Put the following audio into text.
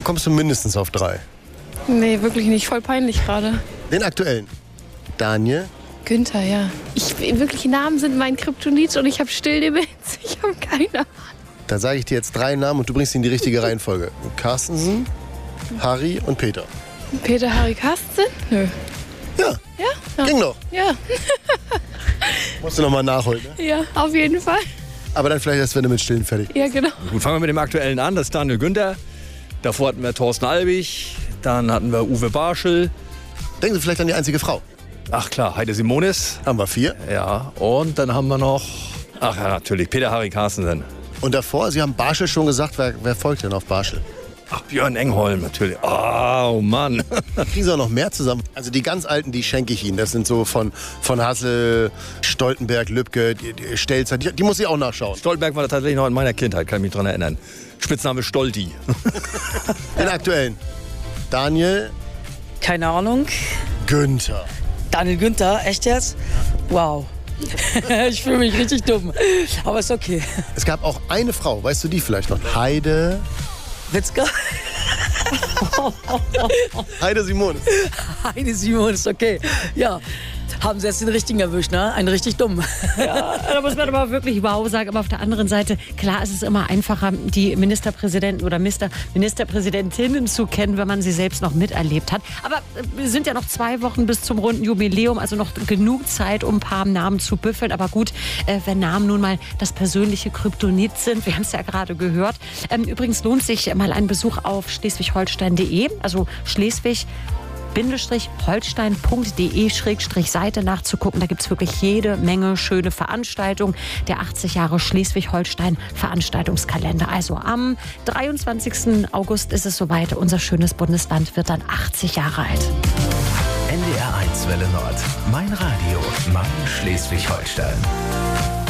kommst du mindestens auf 3. Nee, wirklich nicht. Voll peinlich gerade. Den aktuellen. Daniel. Günther, ja. Wirkliche Namen sind mein Kryptonit und ich habe Stilldemenz. Ich habe keine Ahnung. Da sage ich dir jetzt 3 Namen und du bringst sie in die richtige Reihenfolge. Carstensen, Harry und Peter. Peter, Harry, Carsten? Nö. Ja. Ja? Ging noch. Ja. Musst du nochmal nachholen, ne? Ja, auf jeden Fall. Aber dann vielleicht erst, wenn du mit Stillen fertig bist. Ja, genau. Gut, fangen wir mit dem Aktuellen an. Das ist Daniel Günther. Davor hatten wir Thorsten Albig. Dann hatten wir Uwe Barschel. Denken Sie vielleicht an die einzige Frau. Ach klar, Heide Simonis. Haben wir 4. Ja, und dann haben wir noch, ach ja, natürlich, Peter Harry Carstensen. Und davor, Sie haben Barschel schon gesagt, wer folgt denn auf Barschel? Ach, Björn Engholm natürlich. Oh Mann. Kriegen Sie auch noch mehr zusammen? Also die ganz alten, die schenke ich Ihnen. Das sind so von Hassel, Stoltenberg, Lübcke, die Stelzer. Die muss ich auch nachschauen. Stoltenberg war tatsächlich noch in meiner Kindheit, kann ich mich daran erinnern. Spitzname Stolti. Den aktuellen. Daniel Keine Ahnung. Günther. Daniel Günther, echt jetzt? Wow. Ich fühle mich richtig dumm. Aber ist okay. Es gab auch eine Frau, weißt du die vielleicht noch? Heide Witzka? Simonis. Heide Simon ist okay. Ja. Haben Sie jetzt den richtigen erwischt, ne? Einen richtig dummen. Ja, da muss man aber wirklich wow sagen. Aber auf der anderen Seite, klar ist es immer einfacher, die Ministerpräsidenten oder Ministerpräsidentinnen zu kennen, wenn man sie selbst noch miterlebt hat. Aber wir sind ja noch 2 Wochen bis zum runden Jubiläum, also noch genug Zeit, um ein paar Namen zu büffeln. Aber gut, wenn Namen nun mal das persönliche Kryptonit sind, wir haben es ja gerade gehört. Übrigens lohnt sich mal ein Besuch auf schleswig-holstein.de, also Schleswig-holstein.de/Seite nachzugucken. Da gibt es wirklich jede Menge schöne Veranstaltungen. Der 80 Jahre Schleswig-Holstein Veranstaltungskalender. Also am 23. August ist es soweit. Unser schönes Bundesland wird dann 80 Jahre alt. NDR 1 Welle Nord. Mein Radio. Mein Schleswig-Holstein.